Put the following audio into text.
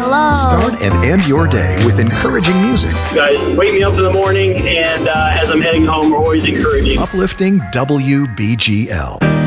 Hello. Start and end your day with encouraging music. You guys wake me up in the morning, and as I'm heading home, we're always encouraging. Uplifting WBGL.